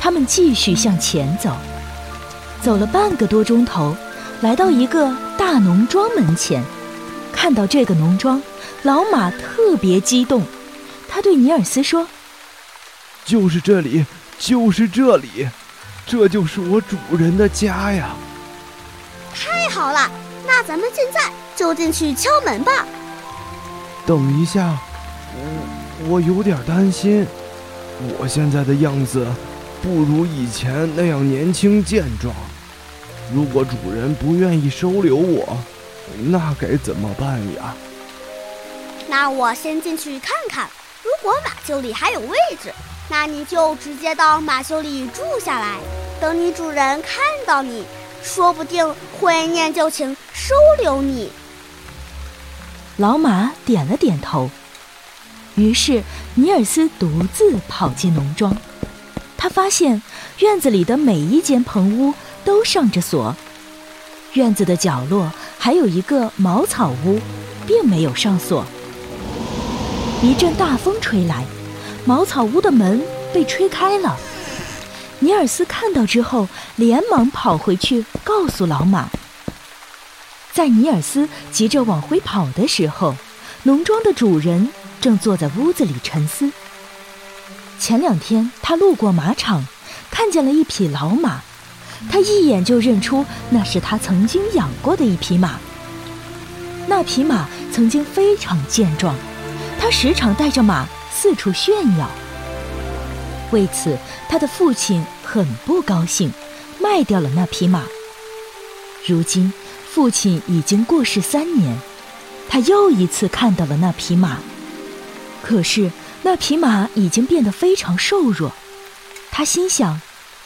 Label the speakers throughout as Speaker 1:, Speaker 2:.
Speaker 1: 他们继续向前走，走了半个多钟头，来到一个大农庄门前。看到这个农庄，老马特别激动，他对尼尔斯说：
Speaker 2: 就是这里，就是这里，这就是我主人的家呀！
Speaker 3: 太好了，那咱们现在就进去敲门吧。
Speaker 2: 等一下，我有点担心，我现在的样子不如以前那样年轻健壮，如果主人不愿意收留我，那该怎么办呀？
Speaker 3: 那我先进去看看，如果马厩里还有位置，那你就直接到马厩里住下来，等你主人看到你，说不定会念旧情收留你。
Speaker 1: 老马点了点头。于是尼尔斯独自跑进农庄，他发现院子里的每一间棚屋都上着锁，院子的角落还有一个茅草屋，并没有上锁。一阵大风吹来，茅草屋的门被吹开了。尼尔斯看到之后，连忙跑回去告诉老马。在尼尔斯急着往回跑的时候，农庄的主人正坐在屋子里沉思。前2天他路过马场，看见了一匹老马，他一眼就认出那是他曾经养过的一匹马。那匹马曾经非常健壮，他时常带着马四处炫耀。为此，他的父亲很不高兴，卖掉了那匹马。如今父亲已经过世3年，他又一次看到了那匹马，可是那匹马已经变得非常瘦弱。他心想：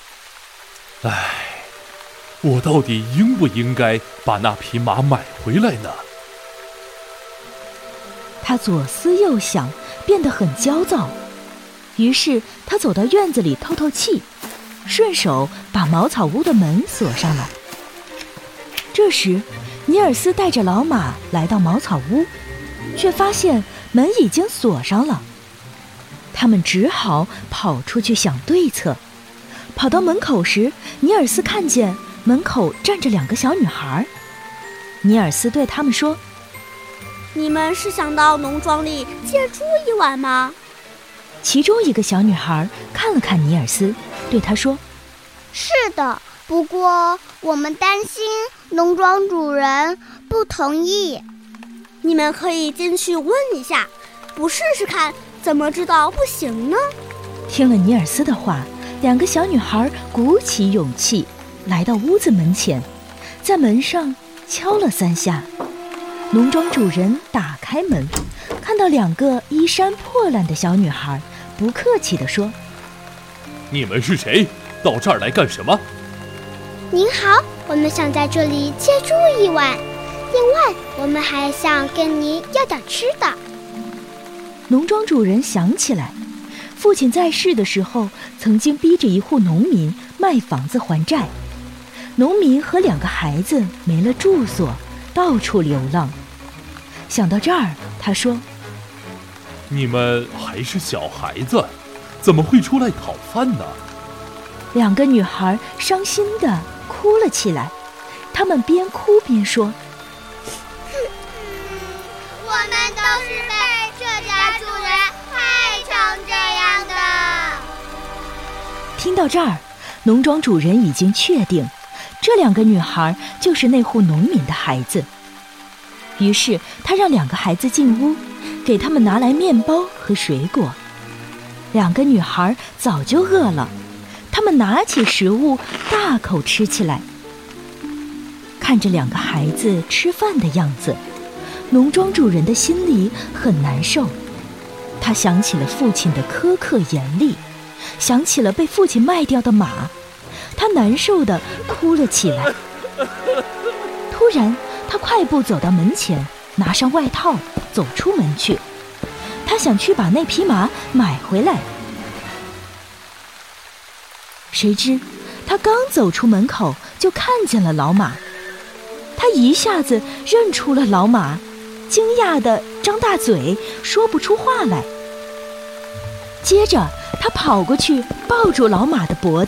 Speaker 4: 我到底应不应该把那匹马买回来呢？
Speaker 1: 他左思右想，变得很焦躁。于是他走到院子里透透气，顺手把茅草屋的门锁上了。这时尼尔斯带着老马来到茅草屋，却发现门已经锁上了。他们只好跑出去想对策。跑到门口时，尼尔斯看见门口站着2个小女孩。尼尔斯对他们说：
Speaker 3: 你们是想到农庄里借住一晚吗？
Speaker 1: 其中一个小女孩看了看尼尔斯，对他说：
Speaker 5: 是的，不过我们担心农庄主人不同意。
Speaker 3: 你们可以进去问一下，不试试看怎么知道不行呢？
Speaker 1: 听了尼尔斯的话，2个小女孩鼓起勇气来到屋子门前，在门上敲了3下。农庄主人打开门，看到2个衣衫破烂的小女孩，不客气地说：
Speaker 4: 你们是谁？到这儿来干什么？
Speaker 5: 您好，我们想在这里借住一晚，另外我们还想跟您要点吃的。
Speaker 1: 农庄主人想起来，父亲在世的时候曾经逼着一户农民卖房子还债，农民和2个孩子没了住所，到处流浪。想到这儿，他说：
Speaker 4: 你们还是小孩子，怎么会出来讨饭呢
Speaker 1: ？2个女孩伤心地哭了起来，她们边哭边说：
Speaker 5: 我们都是被这家主人害成这样的。
Speaker 1: 听到这儿，农庄主人已经确定这2个女孩就是那户农民的孩子。于是他让2个孩子进屋，给他们拿来面包和水果。2个女孩早就饿了，她们拿起食物大口吃起来。看着2个孩子吃饭的样子，农庄主人的心里很难受。他想起了父亲的苛刻严厉，想起了被父亲卖掉的马，他难受地哭了起来。突然他快步走到门前，拿上外套走出门去。他想去把那匹马买回来。谁知他刚走出门口，就看见了老马。他一下子认出了老马，惊讶地张大嘴，说不出话来。接着他跑过去抱住老马的脖